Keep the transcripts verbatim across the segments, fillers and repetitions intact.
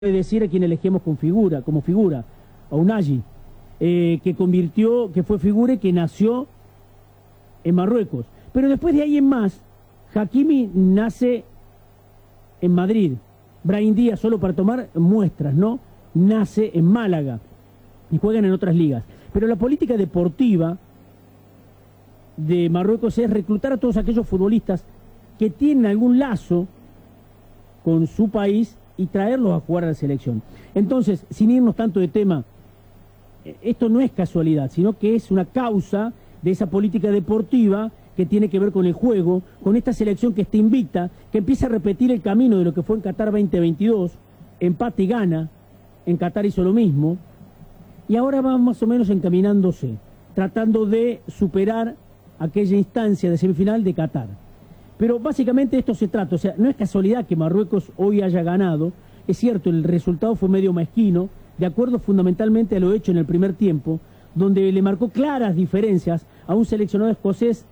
decir a quien elegimos con figura, como figura, a Unai, eh, que convirtió, que fue figura y que nació en Marruecos. Pero después de ahí en más, Hakimi nace en Madrid. Brahim Díaz, solo para tomar muestras, ¿no? Nace en Málaga y juegan en otras ligas. Pero la política deportiva de Marruecos es reclutar a todos aquellos futbolistas que tienen algún lazo con su país y traerlos a jugar a la selección. Entonces, sin irnos tanto de tema, esto no es casualidad, sino que es una causa de esa política deportiva que tiene que ver con el juego, con esta selección que está invicta, que empieza a repetir el camino de lo que fue en Qatar veinte veintidós, empate y gana, en Qatar hizo lo mismo, y ahora va más o menos encaminándose, tratando de superar aquella instancia de semifinal de Qatar. Pero básicamente esto se trata, o sea, no es casualidad que Marruecos hoy haya ganado, es cierto, el resultado fue medio mezquino, de acuerdo fundamentalmente a lo hecho en el primer tiempo, donde le marcó claras diferencias a un seleccionado escocés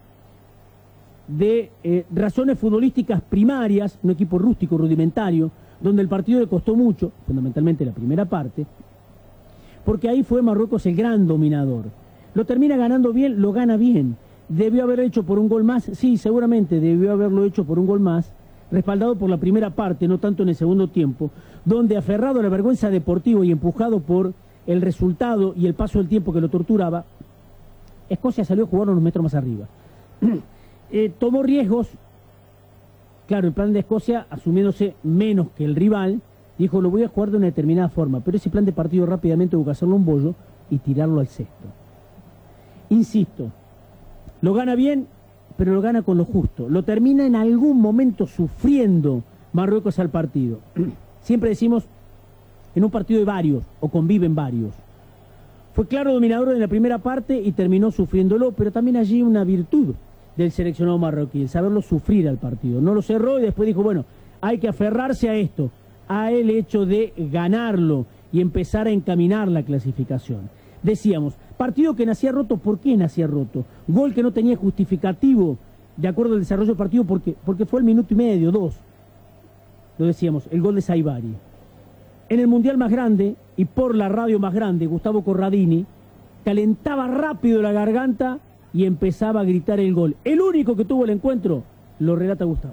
de eh, razones futbolísticas primarias, un equipo rústico, rudimentario, donde el partido le costó mucho, fundamentalmente la primera parte, porque ahí fue Marruecos el gran dominador. Lo termina ganando bien, lo gana bien. ¿Debió haber hecho por un gol más? Sí, seguramente debió haberlo hecho por un gol más, respaldado por la primera parte, no tanto en el segundo tiempo, donde aferrado a la vergüenza deportiva y empujado por el resultado y el paso del tiempo que lo torturaba, Escocia salió a jugar unos metros más arriba. eh, tomó riesgos, claro, el plan de Escocia, asumiéndose menos que el rival, dijo, lo voy a jugar de una determinada forma, pero ese plan de partido rápidamente hubo que hacerlo un bollo y tirarlo al cesto. Insisto, lo gana bien, pero lo gana con lo justo. Lo termina en algún momento sufriendo Marruecos al partido. Siempre decimos, en un partido de varios, o conviven varios. Fue claro dominador en la primera parte y terminó sufriéndolo, pero también allí una virtud del seleccionado marroquí, el saberlo sufrir al partido. No lo cerró y después dijo, bueno, hay que aferrarse a esto, a el hecho de ganarlo y empezar a encaminar la clasificación. Decíamos, partido que nacía roto, ¿por qué nacía roto? Gol que no tenía justificativo de acuerdo al desarrollo del partido, ¿por qué? Porque fue el minuto y medio, dos. Lo decíamos, el gol de Saibari. En el mundial más grande, y por la radio más grande, Gustavo Corradini, calentaba rápido la garganta y empezaba a gritar el gol. El único que tuvo el encuentro, lo relata Gustavo.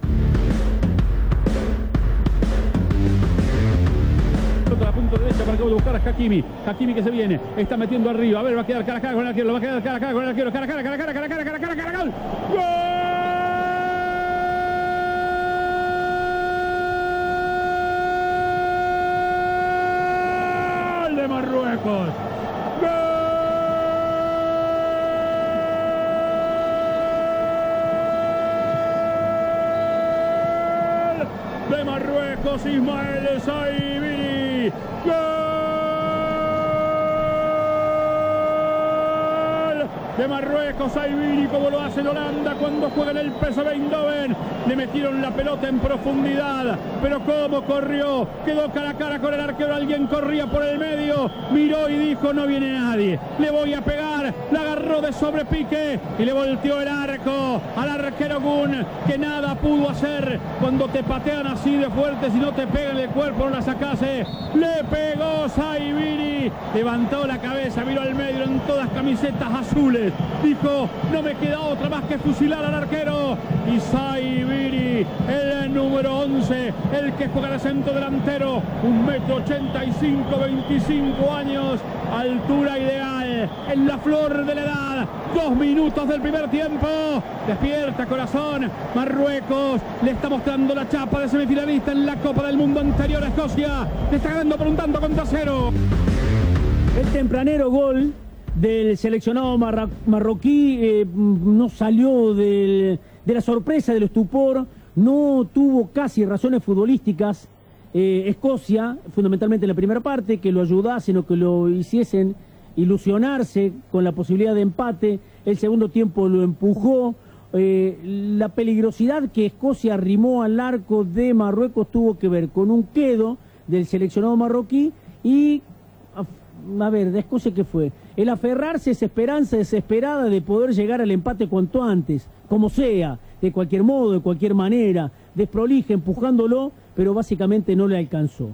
A punto derecha para buscar a Hakimi. Hakimi que se viene, está metiendo arriba. A ver, va a quedar cara a cara con el arquero, va a quedar cara a cara con el arquero. Cara a cara, cara a cara, cara a cara, cara a cara, cara a cara. ¡Gol de Marruecos! ¡Gol de Marruecos! Ismael Saibiri. ¡Gol de Marruecos! Saibiri, como lo hace en Holanda cuando juega en el P S V Eindhoven. Le metieron la pelota en profundidad, pero cómo corrió, quedó cara a cara con el arquero, alguien corría por el medio, miró y dijo, no viene nadie, le voy a pegar, la agarró de sobrepique y le volteó el arco al arquero Gun, que nada pudo hacer cuando te patean así de fuerte, si no te pegan el cuerpo no la sacase, le pegó Saibiri, levantó la cabeza, miró al medio en todas camisetas azules, dijo, no me queda otra más que fusilar al arquero, y Saibiri, el número once, el que juega de centro delantero, un metro ochenta y cinco, veinticinco años, altura ideal, en la flor de la edad, dos minutos del primer tiempo, despierta corazón, Marruecos le está mostrando la chapa de semifinalista en la Copa del Mundo anterior a Escocia, le está ganando por un tanto contra cero. El tempranero gol del seleccionado marra, marroquí eh, no salió del, de la sorpresa, del estupor, no tuvo casi razones futbolísticas eh, Escocia, fundamentalmente en la primera parte, que lo ayudasen o que lo hiciesen ilusionarse con la posibilidad de empate. El segundo tiempo lo empujó. Eh, la peligrosidad que Escocia arrimó al arco de Marruecos tuvo que ver con un quedo del seleccionado marroquí y, a, a ver, de Escocia, ¿qué fue? El aferrarse a esa esperanza desesperada de poder llegar al empate cuanto antes, como sea, de cualquier modo, de cualquier manera, desprolija, empujándolo, pero básicamente no le alcanzó.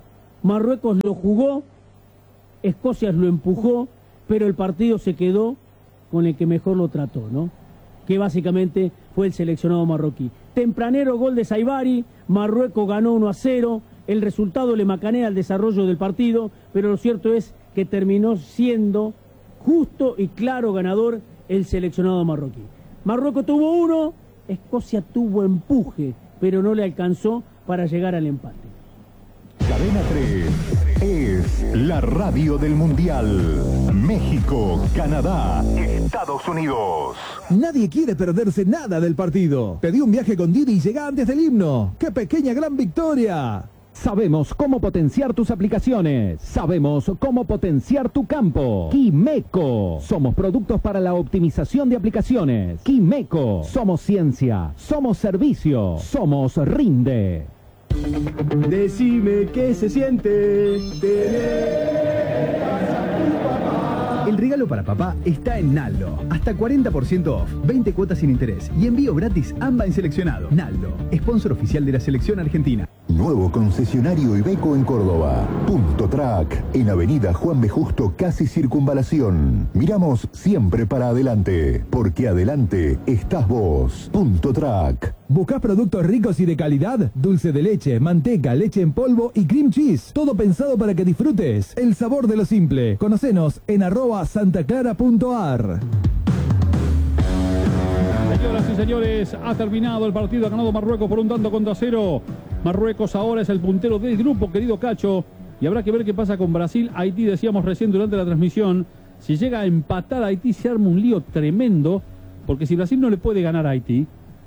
Marruecos lo jugó, Escocia lo empujó, pero el partido se quedó con el que mejor lo trató, ¿no? Que básicamente fue el seleccionado marroquí. Tempranero gol de Saibari, Marruecos ganó uno a cero, el resultado le macanea el desarrollo del partido, pero lo cierto es que terminó siendo justo y claro ganador el seleccionado marroquí. Marruecos tuvo uno, Escocia tuvo empuje, pero no le alcanzó para llegar al empate. Cadena tres es la radio del Mundial. México, Canadá, Estados Unidos. Nadie quiere perderse nada del partido. Pedí un viaje con Didi y llega antes del himno. ¡Qué pequeña gran victoria! Sabemos cómo potenciar tus aplicaciones. Sabemos cómo potenciar tu campo. Quimeco. Somos productos para la optimización de aplicaciones. Quimeco. Somos ciencia. Somos servicio. Somos Rinde. Decime qué se siente tener... El regalo para papá está en Naldo. Hasta cuarenta por ciento off, veinte cuotas sin interés y envío gratis AMBA en seleccionado. Naldo, sponsor oficial de la selección argentina. Nuevo concesionario Iveco en Córdoba. Punto Track, en Avenida Juan B. Justo, casi Circunvalación. Miramos siempre para adelante, porque adelante estás vos. Punto Track. ¿Buscás productos ricos y de calidad? Dulce de leche, manteca, leche en polvo y cream cheese. Todo pensado para que disfrutes el sabor de lo simple. Conocenos en arroba santaclara.ar. Señoras y señores, ha terminado el partido, ha ganado Marruecos por un tanto contra cero. Marruecos ahora es el puntero del grupo, querido Cacho, y habrá que ver qué pasa con Brasil. Haití, decíamos recién durante la transmisión, si llega a empatar a Haití se arma un lío tremendo, porque si Brasil no le puede ganar a Haití,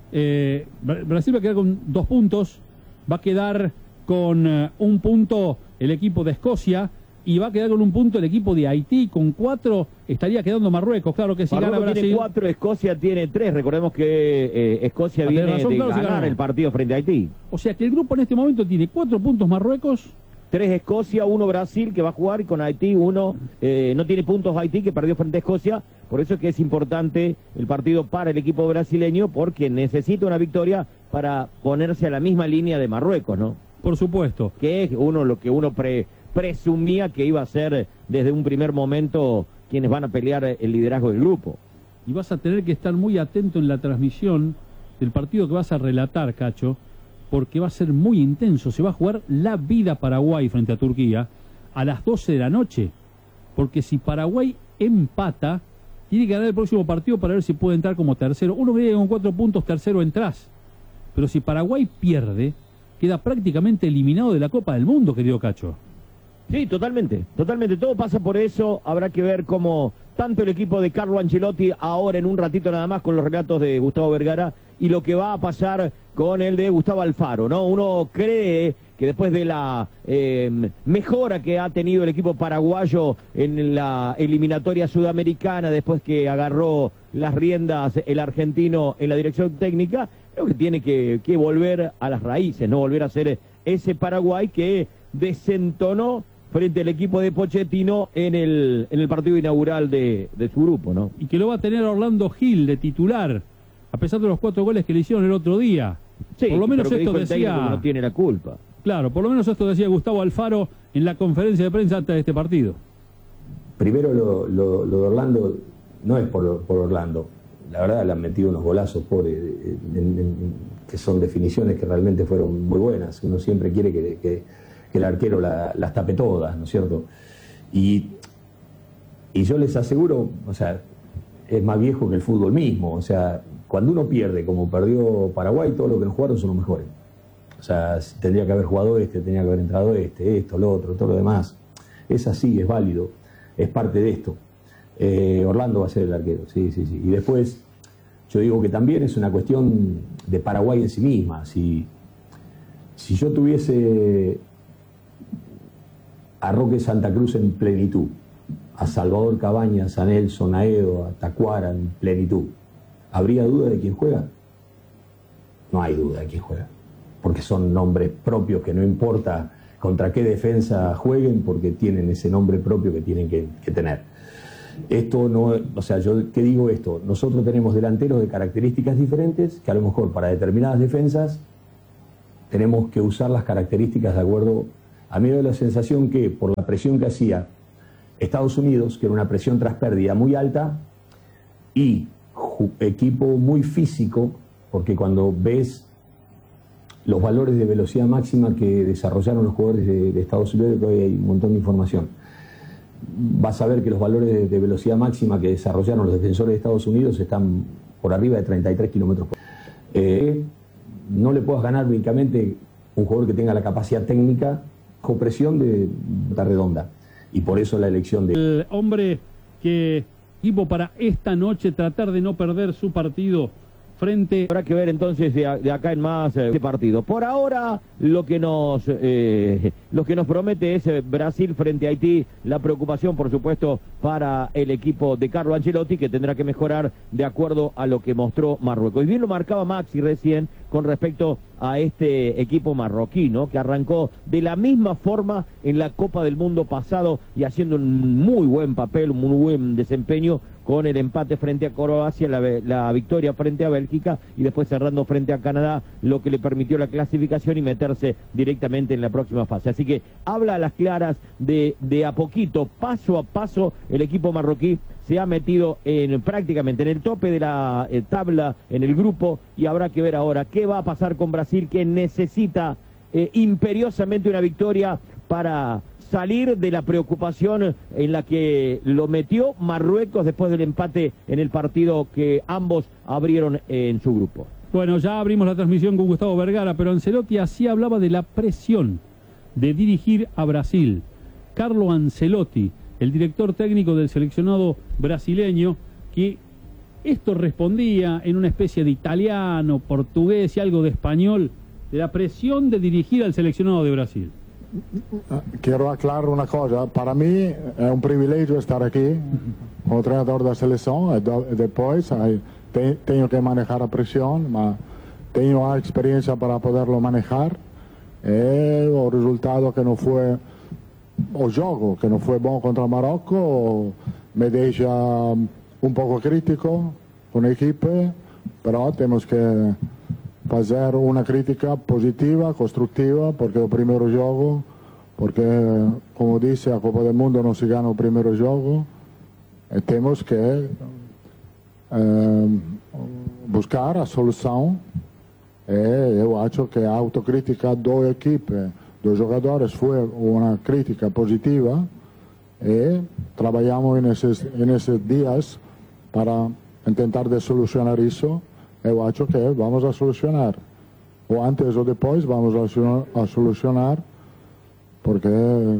eh, Brasil va a quedar con dos puntos, va a quedar con uh, un punto el equipo de Escocia, y va a quedar con un punto el equipo de Haití. Con cuatro estaría quedando Marruecos. Claro que si Marruecos gana Brasil... tiene cuatro, Escocia tiene tres. Recordemos que eh, Escocia Ah, viene razón, de claro, si ganar ganó. el partido frente a Haití. O sea que el grupo en este momento tiene cuatro puntos Marruecos. Tres Escocia, uno Brasil que va a jugar, y con Haití uno eh, no tiene puntos Haití, que perdió frente a Escocia. Por eso es que es importante el partido para el equipo brasileño, porque necesita una victoria para ponerse a la misma línea de Marruecos, ¿no? Por supuesto. Que es uno lo que uno pre, presumía que iba a ser desde un primer momento quienes van a pelear el liderazgo del grupo. Y vas a tener que estar muy atento en la transmisión del partido que vas a relatar, Cacho, porque va a ser muy intenso. Se va a jugar la vida Paraguay frente a Turquía a las doce de la noche. Porque si Paraguay empata, tiene que ganar el próximo partido para ver si puede entrar como tercero. Uno que con cuatro puntos, tercero entras. Pero si Paraguay pierde, queda prácticamente eliminado de la Copa del Mundo, querido Cacho. Sí, totalmente, totalmente. Todo pasa por eso. Habrá que ver cómo tanto el equipo de Carlo Ancelotti, ahora en un ratito nada más con los relatos de Gustavo Vergara, y lo que va a pasar con el de Gustavo Alfaro, ¿no? Uno cree que después de la eh, mejora que ha tenido el equipo paraguayo en la eliminatoria sudamericana, después que agarró las riendas el argentino en la dirección técnica, creo que tiene que, que volver a las raíces, no volver a ser ese Paraguay que desentonó frente al equipo de Pochettino en el, en el partido inaugural de, de su grupo, ¿no? Y que lo va a tener Orlando Gil de titular, a pesar de los cuatro goles que le hicieron el otro día. Sí, por lo menos pero que esto dijo el técnico decía... que no tiene la culpa. Claro, por lo menos esto decía Gustavo Alfaro en la conferencia de prensa antes de este partido. Primero lo, lo, lo de Orlando no es por, por Orlando. La verdad le han metido unos golazos pobres, en, en, en, que son definiciones que realmente fueron muy buenas. Uno siempre quiere que, que, que el arquero la, las tape todas, ¿no es cierto? Y, y yo les aseguro, o sea, es más viejo que el fútbol mismo. O sea, cuando uno pierde, como perdió Paraguay, todos los que no jugaron son los mejores. O sea, tendría que haber jugado este, tendría que haber entrado este, esto, lo otro, todo lo demás. Es así, es válido, es parte de esto. Eh, Orlando va a ser el arquero, sí, sí, sí. Y después, yo digo que también es una cuestión de Paraguay en sí misma. Si, si yo tuviese a Roque Santa Cruz en plenitud, a Salvador Cabañas, a Nelson, a Edo, a Tacuara en plenitud, ¿habría duda de quién juega? No hay duda de quién juega, porque son nombres propios que no importa contra qué defensa jueguen, porque tienen ese nombre propio que tienen que, que tener. Esto no, o sea, yo ¿qué digo esto? Nosotros tenemos delanteros de características diferentes, que a lo mejor para determinadas defensas tenemos que usar las características de acuerdo A mí me da la sensación que por la presión que hacía Estados Unidos, que era una presión tras pérdida muy alta, y equipo muy físico, porque cuando ves los valores de velocidad máxima que desarrollaron los jugadores de, de Estados Unidos, que hoy hay un montón de información, vas a ver que los valores de, de velocidad máxima que desarrollaron los defensores de Estados Unidos están por arriba de treinta y tres kilómetros por hora. Eh, no le puedas ganar únicamente un jugador que tenga la capacidad técnica bajo presión de la redonda. Y por eso la elección de... El hombre que equipo para esta noche tratar de no perder su partido frente... Habrá que ver entonces de, de acá en más eh, este partido. Por ahora lo que nos eh, lo que nos promete es eh, Brasil frente a Haití. La preocupación, por supuesto, para el equipo de Carlo Ancelotti, que tendrá que mejorar de acuerdo a lo que mostró Marruecos. Y bien lo marcaba Maxi recién con respecto a este equipo marroquí, ¿no? Que arrancó de la misma forma en la Copa del Mundo pasado y haciendo un muy buen papel, un muy buen desempeño con el empate frente a Croacia, la, la victoria frente a Bélgica y después cerrando frente a Canadá, lo que le permitió la clasificación y meterse directamente en la próxima fase. Así que habla a las claras de, de a poquito, paso a paso, el equipo marroquí se ha metido en prácticamente en el tope de la eh, tabla, en el grupo, y habrá que ver ahora qué va a pasar con Brasil, que necesita eh, imperiosamente una victoria para salir de la preocupación en la que lo metió Marruecos después del empate en el partido que ambos abrieron en su grupo. Bueno, ya abrimos la transmisión con Gustavo Vergara, pero Ancelotti así hablaba de la presión de dirigir a Brasil. Carlo Ancelotti, el director técnico del seleccionado brasileño, que esto respondía en una especie de italiano, portugués y algo de español, de la presión de dirigir al seleccionado de Brasil. Quiero aclarar una cosa, para mí es un privilegio estar aquí como entrenador de la selección, y después te, tengo que manejar la presión, pero tengo la experiencia para poderlo manejar. E o resultado que no fue, o juego que no fue bueno contra Marocco, me deja un poco crítico con el equipo, pero tenemos que hacer una crítica positiva, constructiva, porque el primer juego, porque como dice, a Copa del Mundo no se gana el primer juego, y tenemos que eh, buscar la solución. E eu acho que a autocrítica do equipe, dos jogadores, foi uma crítica positiva e trabalhamos nesses, nesses dias para tentar de solucionar isso. Eu acho que vamos a solucionar, ou antes ou depois vamos a, a solucionar, porque eh,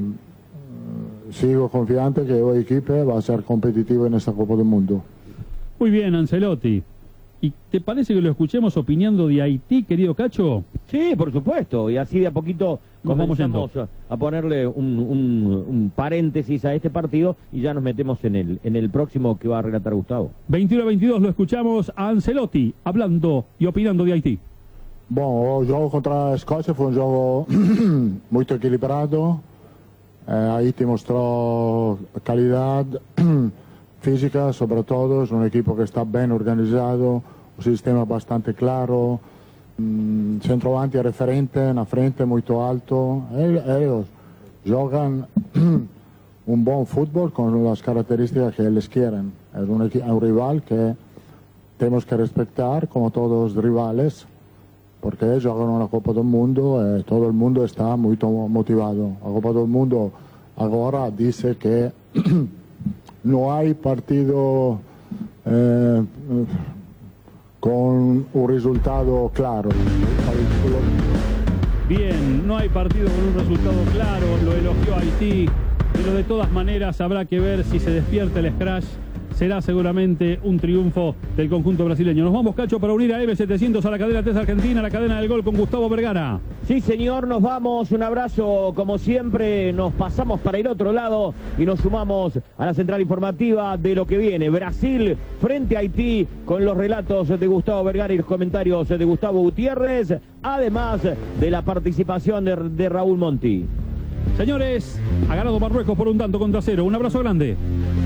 sigo confiante que a equipe vai ser competitiva nesta Copa do Mundo. Muy bien, Ancelotti. ¿Y te parece que lo escuchemos opinando de Haití, querido Cacho? Sí, por supuesto, y así de a poquito nos vamos a, a ponerle un, un, un paréntesis a este partido y ya nos metemos en el, en el próximo que va a relatar Gustavo. veintiuno a veintidós lo escuchamos a Ancelotti hablando y opinando de Haití. Bom, o jogo contra a Escócia foi um jogo muito equilibrado. Eh, Haití mostrou qualidade física, sobretudo, un equipo que está bien organizado, un sistema bastante claro, um, centroavanti referente, na frente muito alto. Ellos juegan un buen fútbol con las características que ellos quieren. Es un, un rival que tenemos que respetar, como todos los rivales, porque juegan una Copa del Mundo y todo el mundo está muy motivado. La Copa del Mundo ahora dice que no hay partido eh, con un resultado claro. Bien, no hay partido con un resultado claro, lo elogió Haití, pero de todas maneras habrá que ver si se despierta el scratch. Será seguramente un triunfo del conjunto brasileño. Nos vamos, Cacho, para unir a M setecientos a la cadena tres Argentina, la cadena del gol con Gustavo Vergara. Sí, señor, nos vamos. Un abrazo, como siempre. Nos pasamos para el otro lado y nos sumamos a la central informativa de lo que viene. Brasil frente a Haití, con los relatos de Gustavo Vergara y los comentarios de Gustavo Gutiérrez, además de la participación de, de Raúl Monti. Señores, ha ganado Marruecos por un tanto contra cero. Un abrazo grande.